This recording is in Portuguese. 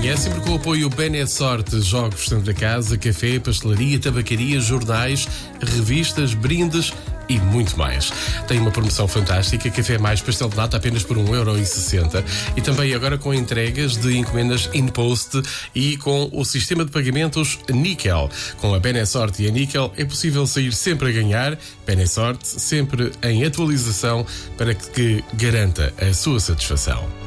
é sempre com o apoio Benessorte, jogos dentro da casa, café, pastelaria, tabacaria, jornais, revistas, brindes e muito mais. Tem uma promoção fantástica, café mais pastel de nata apenas por 1,60€ e também agora com entregas de encomendas in-post e com o sistema de pagamentos Níquel. Com a Benessorte e a Níquel é possível sair sempre a ganhar. Benessorte sempre em atualização para que garanta a sua satisfação.